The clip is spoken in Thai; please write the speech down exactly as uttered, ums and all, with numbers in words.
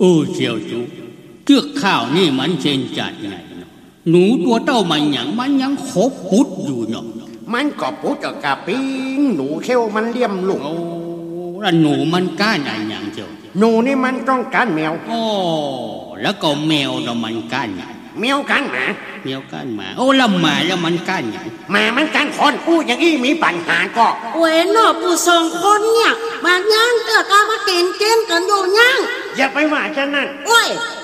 เออเจียวจูเทือกข้าวนี่มันเช่นจัดไงหนูตัวเต้ามันยังมันยังคบปุดอยู่เนาะมันก็ปุดกับกะปิ้งหนูเขี้ยวมันเลี่ยมลุงโอ้แล้วหนูมันก้านอะไรอย่างเจียวหนูนี่มันต้องการแมวโอ้แล้วก็แมวเรามันก้านไงแมวกันหมาแมวก้านหมาโอ้แล้วหมาแล้วมันก้านไงหมามันกันคนพูดอย่างนี้มีปัญหาก็โอ้ยนอผู้สองคนเนี่ยมาย่างเตะกามาเกณฑ์เกณฑ์กันอยู่ย่างอย่าไปว่าฉันนั่นโอ้ย